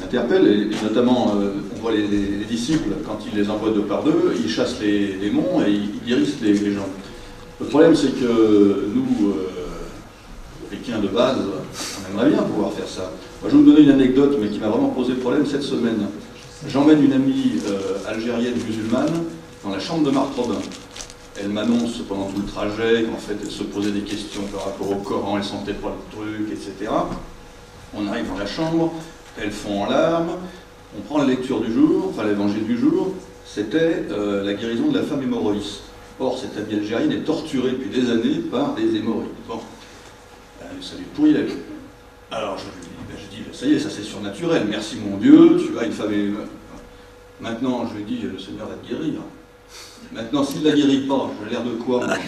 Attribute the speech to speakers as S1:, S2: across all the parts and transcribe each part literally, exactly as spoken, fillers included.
S1: m'interpelle, et, et notamment, euh, on voit les, les, les disciples, quand ils les envoient deux par deux, ils chassent les démons et ils, ils dirigent les, les gens. Le problème, c'est que nous, euh, chrétiens de base, on aimerait bien pouvoir faire ça. Moi, je vais vous donner une anecdote, mais qui m'a vraiment posé problème cette semaine. J'emmène une amie euh, algérienne musulmane dans la chambre de Marthe Robin. Elle m'annonce pendant tout le trajet qu'en fait, elle se posait des questions par rapport au Coran, elle sentait pas le truc, et cetera. On arrive dans la chambre, elles font en larmes, on prend la lecture du jour, enfin l'évangile du jour, c'était euh, la guérison de la femme hémorroïste. Or, cette amie algérienne est torturée depuis des années par des hémorroïdes. Bon, euh, ça lui pourrit la vie. Alors je lui dis, ben, je dis, ça y est, ça c'est surnaturel, merci mon Dieu, tu as une femme hémorroïde. Maintenant, je lui dis, le Seigneur va te guérir. Maintenant, s'il ne la guérit pas, j'ai l'air de quoi moi?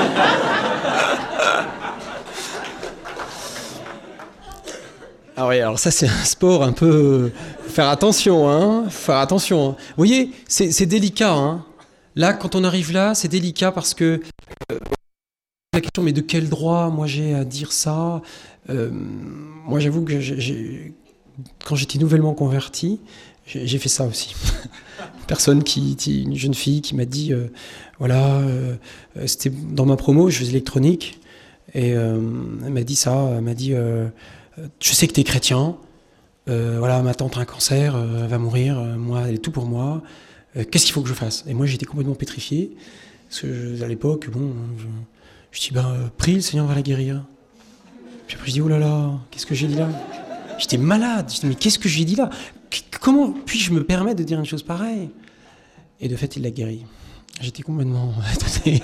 S2: Ah oui, alors ça c'est un sport un peu... Faut faire attention, hein. Faut faire attention. Hein. Vous voyez, c'est, c'est délicat, hein. Là, quand on arrive là, c'est délicat parce que... Euh, la question, mais de quel droit, moi, j'ai à dire ça euh, Moi, j'avoue que j'ai, j'ai, quand j'étais nouvellement converti, j'ai, j'ai fait ça aussi. Personne qui, qui... Une jeune fille qui m'a dit... Euh, voilà, euh, c'était dans ma promo, je faisais électronique. Et euh, elle m'a dit ça, elle m'a dit... Euh, je sais que tu es chrétien, euh, voilà, ma tante a un cancer, euh, elle va mourir, euh, moi, elle est tout pour moi, euh, qu'est-ce qu'il faut que je fasse? Et moi, j'étais complètement pétrifié, parce que je, à l'époque, bon, je, je dis, ben, euh, prie, le Seigneur va la guérir. Puis après, je dis, oh là là, qu'est-ce que j'ai dit là? J'étais malade, je dis, mais qu'est-ce que j'ai dit là? Comment puis-je me permettre de dire une chose pareille? Et de fait, il l'a guéri. J'étais complètement étonné.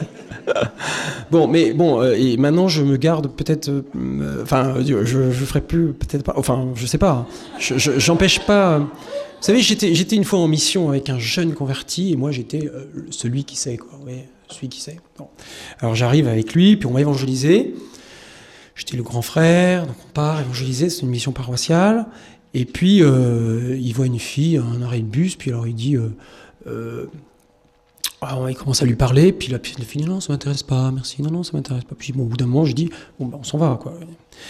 S2: Bon, mais bon, euh, et maintenant je me garde peut-être, euh, enfin, je, je ferai plus, peut-être pas, enfin, je sais pas. Je, je, j'empêche pas. Vous savez, j'étais, j'étais une fois en mission avec un jeune converti et moi j'étais euh, celui qui sait, quoi. Oui, celui qui sait. Bon. Alors j'arrive avec lui, puis on va évangéliser. J'étais le grand frère, donc on part évangéliser, c'est une mission paroissiale. Et puis euh, il voit une fille, un arrêt de bus, puis alors il dit. Euh, euh, Alors, il commence à lui parler, puis la fille dit non, ça m'intéresse pas, merci, non, non, ça m'intéresse pas. Puis bon, au bout d'un moment, je dis bon, ben, on s'en va, quoi.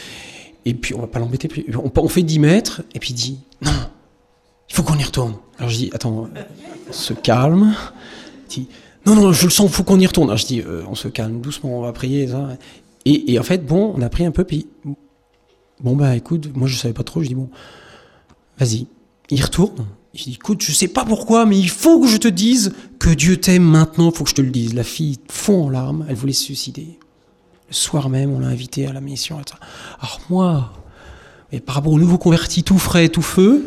S2: Et puis on va pas l'embêter, puis on, on fait dix mètres, et puis il dit non, il faut qu'on y retourne. Alors je dis attends, on se calme. Il dit non, non, je le sens, il faut qu'on y retourne. Alors je dis euh, on se calme doucement, on va prier. Ça. Et, et en fait, bon, on a pris un peu, puis bon, bah écoute, moi je savais pas trop, je dis bon, vas-y, il retourne. Je dis, écoute, je sais pas pourquoi, mais il faut que je te dise que Dieu t'aime maintenant, il faut que je te le dise. La fille fond en larmes, elle voulait se suicider. Le soir même, on l'a invitée à la mission. Et cetera. Alors moi, et par rapport au nouveau converti, tout frais, tout feu,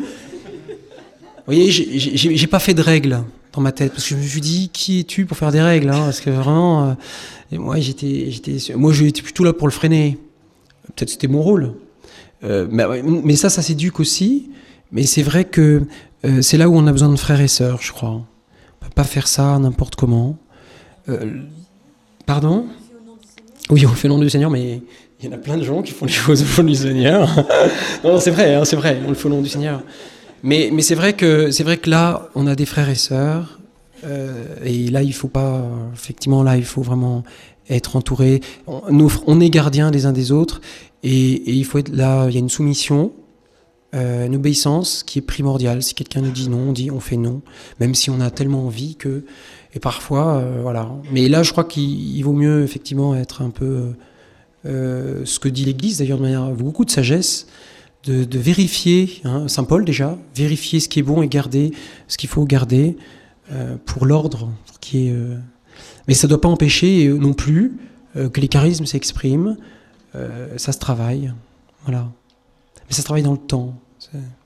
S2: vous voyez, j'ai, j'ai, j'ai pas fait de règles dans ma tête, parce que je me suis dit, qui es-tu pour faire des règles, hein, parce que vraiment, euh, et moi, j'étais, j'étais, moi, j'étais plutôt là pour le freiner. Peut-être c'était mon rôle. Euh, mais, mais ça, ça s'éduque aussi. Mais c'est vrai que euh, c'est là où on a besoin de frères et sœurs, je crois. On ne peut pas faire ça n'importe comment. Euh, pardon ? Oui, on le fait au nom du Seigneur, mais il y en a plein de gens qui font les choses au nom du Seigneur. Non, non, c'est vrai, hein, c'est vrai, on le fait au nom du Seigneur. Mais, mais c'est vrai que c'est vrai que là, on a des frères et sœurs, euh, et là, il faut pas, effectivement, là, il faut vraiment être entouré. On, nous, on est gardiens les uns des autres, et, et il faut être là. Il y a une soumission. Euh, une obéissance qui est primordiale. Si quelqu'un nous dit non, on dit on fait non, même si on a tellement envie que... Et parfois, euh, voilà. Mais là, je crois qu'il vaut mieux effectivement être un peu... Euh, ce que dit l'Église, d'ailleurs, de manière avec beaucoup de sagesse, de, de vérifier, hein, Saint Paul déjà, vérifier ce qui est bon et garder ce qu'il faut garder euh, pour l'ordre. Pour qui est, euh... Mais ça ne doit pas empêcher non plus euh, que les charismes s'expriment. Euh, ça se travaille. Voilà. Mais ça se travaille dans le temps. C'est...